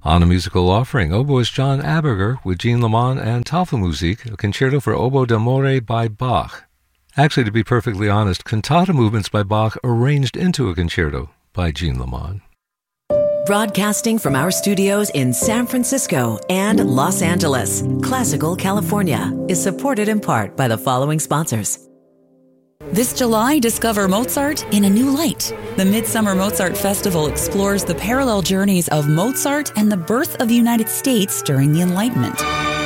On a musical offering, oboist John Aberger with Jean Lamont and Tafelmusik, a concerto for oboe d'amore by Bach. Actually, to be perfectly honest, cantata movements by Bach arranged into a concerto by Jean Lamont. Broadcasting from our studios in San Francisco and Los Angeles, Classical California is supported in part by the following sponsors. This July, discover Mozart in a new light. The Midsummer Mozart Festival explores the parallel journeys of Mozart and the birth of the United States during the Enlightenment.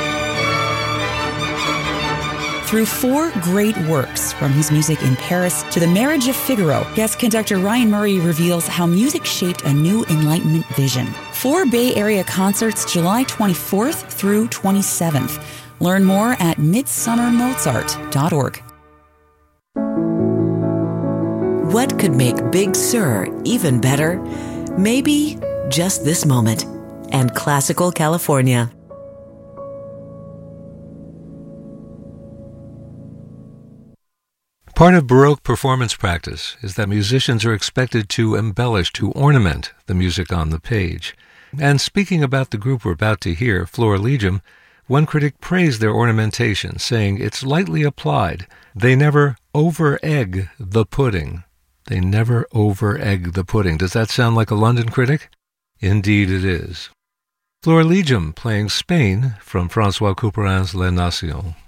Through 4 great works, from his music in Paris to The Marriage of Figaro, guest conductor Ryan Murray reveals how music shaped a new Enlightenment vision. 4 Bay Area concerts July 24th through 27th. Learn more at midsummermozart.org. What could make Big Sur even better? Maybe just this moment. And Classical California. Part of Baroque performance practice is that musicians are expected to embellish, to ornament the music on the page. And speaking about the group we're about to hear, Florilegium, one critic praised their ornamentation, saying it's lightly applied. They never over-egg the pudding. They never over-egg the pudding. Does that sound like a London critic? Indeed it is. Florilegium playing Spain from François Couperin's Les Nations.